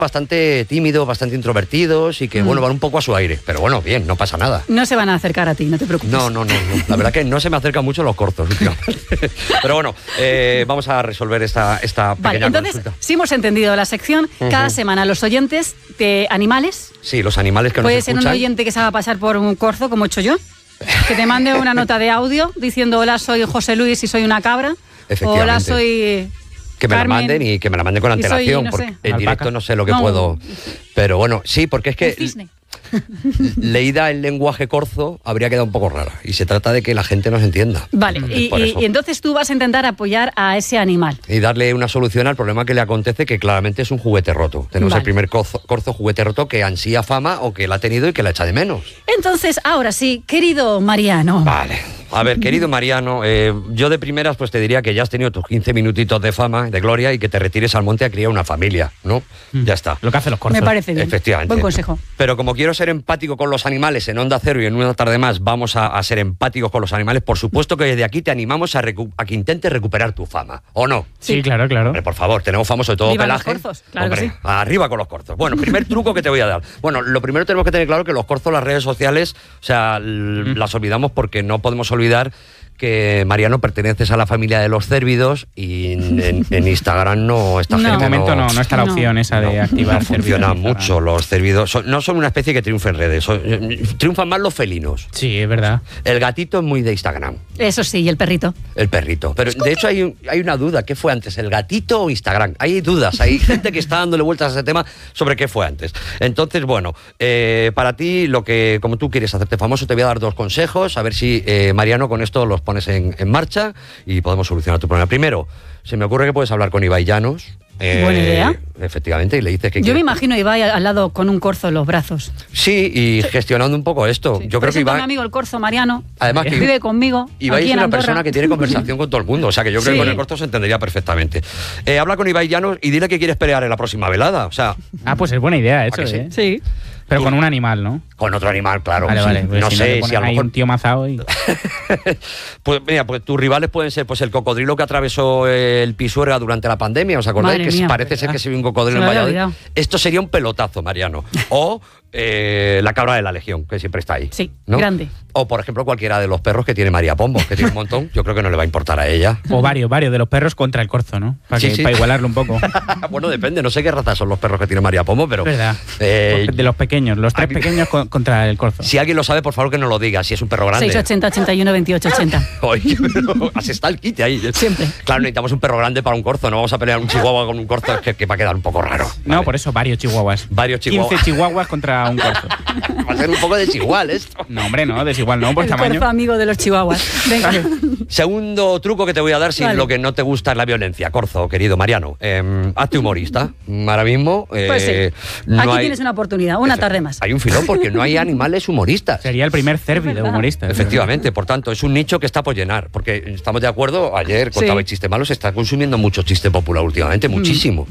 bastante tímidos, bastante introvertidos y que, bueno, van un poco a su aire. Pero bueno, bien, no pasa nada. No se van a acercar a ti, no te preocupes. No. La verdad que no se me acercan mucho los corzos últimamente. Pero bueno, vamos a resolver esta pequeña entonces, consulta. Si hemos entendido la sección, cada semana los oyentes de animales... Sí, los animales que nos escuchan. Puede ser un oyente que se haga pasar por un corzo, como he hecho yo, que te mande una nota de audio diciendo: hola, soy José Luis y soy una cabra. Hola, soy... Que me Carmen, la manden y que me la manden con antelación, porque en directo no sé lo que puedo. Pero bueno, sí, porque es que leída el lenguaje corzo habría quedado un poco rara. Y se trata de que la gente nos entienda. Vale, y entonces tú vas a intentar apoyar a ese animal. Y darle una solución al problema que le acontece, que claramente es un juguete roto. Tenemos el primer corzo juguete roto que ansía fama o que la ha tenido y que la echa de menos. Entonces, ahora sí, querido Mariano. Vale. A ver, querido Mariano, yo de primeras pues te diría que ya has tenido tus 15 minutitos de fama, de gloria, y que te retires al monte a criar una familia, ¿no? Ya está. Lo que hacen los corzos. Me parece bien. Efectivamente. Buen consejo. Pero como quiero ser empático con los animales en Onda Cero y en una tarde más vamos a ser empáticos con los animales, por supuesto que desde aquí te animamos a que intentes recuperar tu fama, ¿o no? Sí, claro. Hombre, por favor, tenemos fama sobre todo ¡Viva pelaje. los corzos! Claro. Hombre, que sí. Arriba con los corzos. Bueno, primer truco que te voy a dar. Bueno, lo primero tenemos que tener claro que los corzos, las redes sociales, o sea, las olvidamos porque no podemos olvidar que Mariano perteneces a la familia de los cérvidos y en Instagram no está gente. De momento no está la opción esa de activar no funcionan mucho los cérvidos. No son una especie que triunfe en redes. Triunfan más los felinos. Sí, es verdad. El gatito es muy de Instagram. Eso sí, y el perrito. El perrito. Pero de hecho hay una duda. ¿Qué fue antes, el gatito o Instagram? Hay dudas. Hay gente que está dándole vueltas a ese tema sobre qué fue antes. Entonces, bueno, para ti, como tú quieres hacerte famoso, te voy a dar 2 consejos. A ver si, Mariano, con esto los pones en marcha y podemos solucionar tu problema. Primero, se me ocurre que puedes hablar con Ibai Llanos. Buena idea. Efectivamente, y le dices que... Yo me imagino a Ibai al lado con un corzo en los brazos. Sí, y gestionando un poco esto. Sí. Yo creo que Ibai... mi amigo el corzo Mariano, además que vive conmigo. Ibai es una Andorra. persona que tiene conversación con todo el mundo. O sea, que yo creo que con el corzo se entendería perfectamente. Habla con Ibai Llanos y dile que quieres pelear en la próxima velada. O sea... pues es buena idea eso, sí? Sí. Pero con un animal, ¿no? Con otro animal, claro. Vale. No sé si a lo mejor... un tío mazao y... Pues mira, pues tus rivales pueden ser pues el cocodrilo que atravesó el Pisuerga durante la pandemia, ¿os acordáis? Madre Que mía, parece ser que se vio un cocodrilo en Valladolid. Esto sería un pelotazo, Mariano. O la cabra de la Legión, que siempre está ahí. Sí, ¿no? grande. O, por ejemplo, cualquiera de los perros que tiene María Pombo, que tiene un montón. Yo creo que no le va a importar a ella. O varios de los perros contra el corzo, ¿no? Para igualarlo un poco. Bueno, depende. No sé qué raza son los perros que tiene María Pombo, pero... Verdad. De los pequeños, los 3 pequeños contra el corzo. Si alguien lo sabe, por favor, que nos lo diga. Si es un perro grande. 680, 81, 28, 80. Oye, pero así está el quite ahí. Siempre. Claro, necesitamos un perro grande para un corzo. No vamos a pelear un chihuahua con un corzo, que va a quedar un poco raro. No, ¿vale? por eso varios chihuahuas. 15 chihuahuas contra un corzo. Va a ser un poco desigual esto. No, hombre, no, desigual no, por el tamaño. Corzo amigo de los chihuahuas. Venga. Segundo truco que te voy a dar si lo que no te gusta es la violencia. Corzo, querido Mariano, hazte humorista. Ahora mismo... pues sí. Aquí tienes una oportunidad, una tarde más. Hay un filón porque no hay animales humoristas. Sería el primer cérvido humorista. Efectivamente, por tanto, es un nicho que está por llenar. Porque estamos de acuerdo, ayer contaba el chiste malo, se está consumiendo mucho chiste popular últimamente, muchísimo.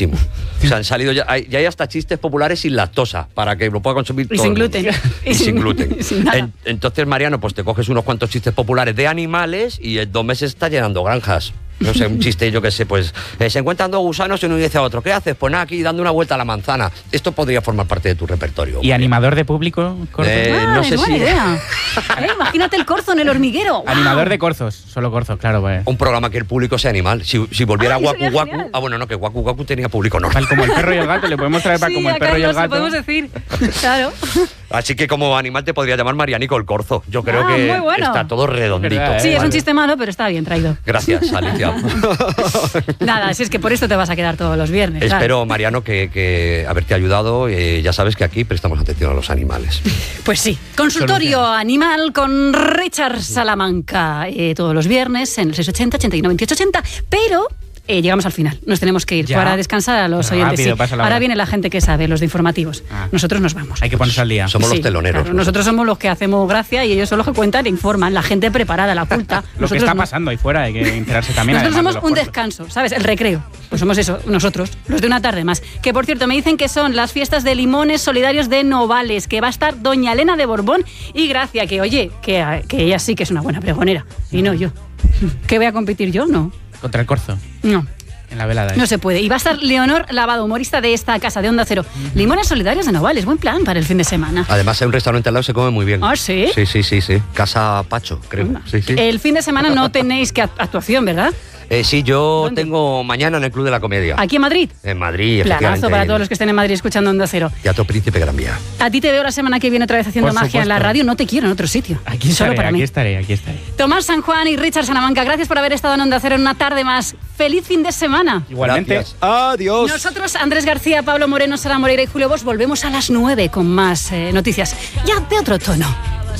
O sea, han salido ya hay hasta chistes populares sin lactosa, para que lo pueda consumir todo. Sin gluten. Y sin gluten. Sin nada. Entonces, Mariano, pues te coges unos cuantos chistes populares de animales y en 2 meses está llenando granjas. No sé, un chiste, yo qué sé, pues se encuentran 2 gusanos y uno dice a otro, ¿qué haces? Pues nada, aquí dando una vuelta a la manzana. Esto podría formar parte de tu repertorio. ¿Y animador de público? No sé si... idea. Imagínate el corzo en el hormiguero. ¡Wow! Animador de corzos, solo corzos, claro. Pues. Un programa que el público sea animal. Si volviera Waku Waku... bueno, no, que Waku Waku tenía público normal. Como el perro y el gato, le podemos traer para como el perro y el gato. podemos decir, claro. Así que como animal te podría llamar Marianico el Corzo. Yo creo que está todo redondito. Verdad, sí, es un chiste malo, pero está bien traído. Gracias, Alicia. Nada, si es que por esto te vas a quedar todos los viernes. Espero, Mariano, que haberte ayudado. Ya sabes que aquí prestamos atención a los animales. Pues sí. Consultorio animal con Richard Salamanca. Todos los viernes en el 680, 81, 28, 80. Pero... llegamos al final, nos tenemos que ir para descansar a los oyentes. Rápido, ahora viene la gente que sabe, los de informativos. Nosotros nos vamos. Hay que ponerse al día. Somos los teloneros. Claro, nosotros somos los que hacemos gracia y ellos son los que cuentan e informan. La gente preparada, la culta. Lo que está pasando ahí fuera, hay que enterarse también. Nosotros somos un descanso, ¿sabes? El recreo. Pues somos eso, nosotros, los de una tarde más. Que por cierto, me dicen que son las fiestas de limones solidarios de Novales, que va a estar doña Elena de Borbón y Gracia, que oye, que ella sí que es una buena pregonera. Y no yo. ¿Qué voy a competir yo? No. Contra el corzo. No. En la velada. No se puede. Y va a estar Leonor Lavado, humorista de esta casa de Onda Cero. Limones solidarios de Novales, buen plan para el fin de semana. Además, hay un restaurante al lado, se come muy bien. ¿Ah, sí? Sí. Casa Pacho, creo. Sí. El fin de semana no tenéis que actuación, ¿verdad? Sí, yo ¿Dónde? tengo mañana en el Club de la Comedia. ¿Aquí en Madrid? En Madrid, Planazo efectivamente. para todos los que estén en Madrid escuchando Onda Cero. Teatro Príncipe Gran Vía. A ti te veo la semana que viene otra vez haciendo Por magia en la supuesto. radio. No te quiero en otro sitio. Aquí Solo estaré, para mí. aquí estaré. Tomás San Juan y Richard Salamanca, gracias por haber estado en Onda Cero en una tarde más. ¡Feliz fin de semana! Igualmente. Gracias. Adiós. Nosotros, Andrés García, Pablo Moreno, Sara Moreira y Julio Bosch, volvemos a las 9 con más noticias. Ya de otro tono.